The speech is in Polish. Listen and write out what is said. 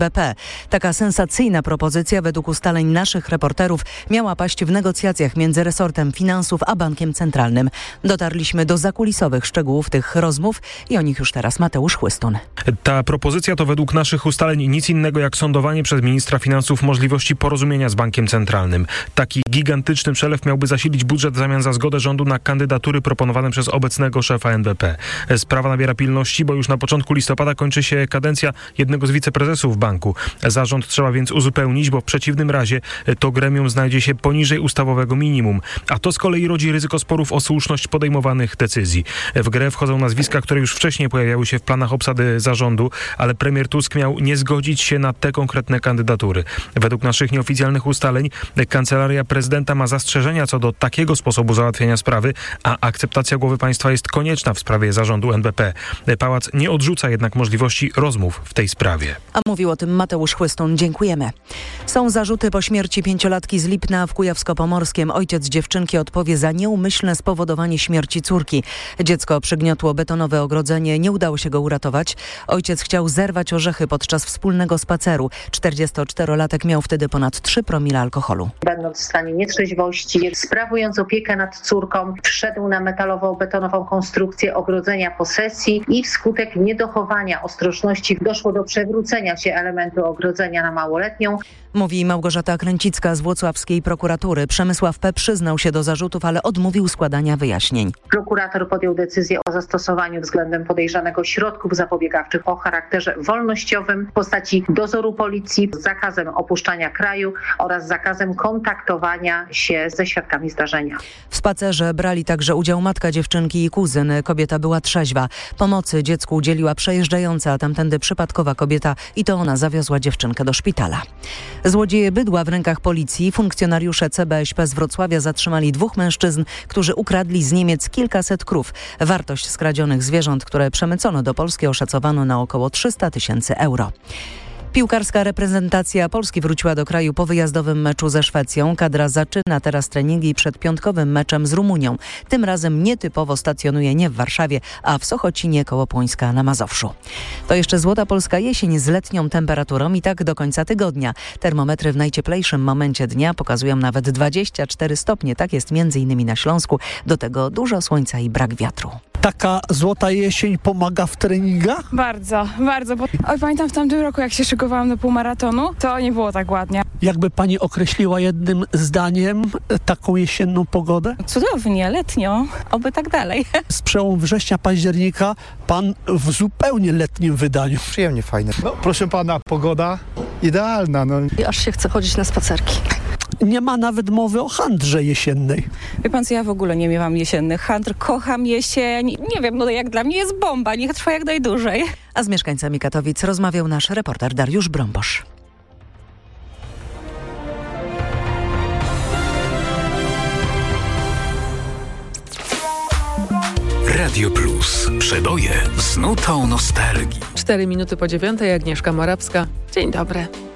NBP. Taka sensacyjna propozycja według ustaleń naszych reporterów miała paść w negocjacjach między resortem finansów a bankiem centralnym. Dotarliśmy do zakulisowych szczegółów tych rozmów i o nich już teraz Mateusz Chłystun. Ta propozycja to według naszych ustaleń nic innego jak sądowanie przez ministra finansów możliwości porozumienia z bankiem centralnym. Taki gigantyczny przelew miałby zasilić budżet w zamian za zgodę rządu na kandydatury proponowane przez obecnego szefa NBP. Sprawa nabiera pilności, bo już na początku listopada kończy się kadencja jednego z wiceprezesów banku. Zarząd trzeba więc uzupełnić, bo w przeciwnym razie to gremium znajdzie się poniżej ustawowego minimum. A to z kolei rodzi ryzyko sporów o słuszność podejmowanych decyzji. W grę wchodzą nazwiska, które już wcześniej pojawiały się w planach obsady zarządu, ale premier Tusk miał nie zgodzić się na te konkretne kandydatury. Według naszych nieoficjalnych ustaleń Kancelaria Prezydenta ma zastrzeżenia co do takiego sposobu załatwienia sprawy, a akceptacja głowy państwa jest konieczna w sprawie zarządu NBP. Pałac nie odrzuca jednak możliwości rozmów w tej sprawie. A mówił o tym Mateusz Chłystun. Dziękujemy. Są zarzuty po śmierci 5-latki z Lipna w Kujawsko-Pomorskiem. Ojciec dziewczynki odpowie za nieumyślne spowodowanie śmierci córki. Dziecko przygniotło betonowe ogrodzenie, nie udało się go uratować. Ojciec chciał zerwać orzechy podczas wspólnego spaceru. 44-latek miał wtedy ponad 3 promile alkoholu. Będąc w stanie nietrzeźwości, sprawując opiekę nad córką, wszedł na metalowo-betonową konstrukcję ogrodzenia posesji i wskutek niedochowania ostrożności doszło do przewrócenia się elementu ogrodzenia na małoletnią. Mówi Małgorzata Kręcicka z włocławskiej prokuratury. Przemysław P. przyznał się do zarzutów, ale odmówił składania wyjaśnień. Prokurator podjął decyzję o zastosowaniu względem podejrzanego środków zapobiegawczych o charakterze wolnościowym w postaci dozoru policji z zakazem opuszczania kraju oraz zakazem kontaktowania się ze świadkami zdarzenia. W spacerze brali także udział matka dziewczynki i kuzyn. Kobieta była trzeźwa. Pomocy dziecku udzieliła przejeżdżająca tamtędy przypadkowa kobieta i to ona zawiozła dziewczynkę do szpitala. Złodzieje bydła w rękach policji. Funkcjonariusze CBŚP z Wrocławia zatrzymali 2 mężczyzn, którzy ukradli z Niemiec kilkaset krów. Wartość skradzionych zwierząt, które przemycono do Polski, oszacowano na około 300 000 euro. Piłkarska reprezentacja Polski wróciła do kraju po wyjazdowym meczu ze Szwecją. Kadra zaczyna teraz treningi przed piątkowym meczem z Rumunią. Tym razem nietypowo stacjonuje nie w Warszawie, a w Sochocinie koło Płońska na Mazowszu. To jeszcze złota polska jesień z letnią temperaturą i tak do końca tygodnia. Termometry w najcieplejszym momencie dnia pokazują nawet 24 stopnie. Tak jest m.in. na Śląsku. Do tego dużo słońca i brak wiatru. Taka złota jesień pomaga w treningach? Bardzo. Pamiętam w tamtym roku, jak się szykowałam do półmaratonu, to nie było tak ładnie. Jakby pani określiła jednym zdaniem taką jesienną pogodę? Cudownie, letnio, oby tak dalej. Z przełomu września, października pan w zupełnie letnim wydaniu. Przyjemnie fajne. No, proszę pana, pogoda idealna. Aż się chce chodzić na spacerki. Nie ma nawet mowy o handrze jesiennej. Wie pan co, ja w ogóle nie miewam jesiennych handr, kocham jesień. Nie wiem, jak dla mnie jest bomba, niech trwa jak najdłużej. A z mieszkańcami Katowic rozmawiał nasz reporter Dariusz Brąbosz. Radio Plus. Przeboje z nutą nostalgii. 4 minuty po 9:00, Agnieszka Morawska. Dzień dobry.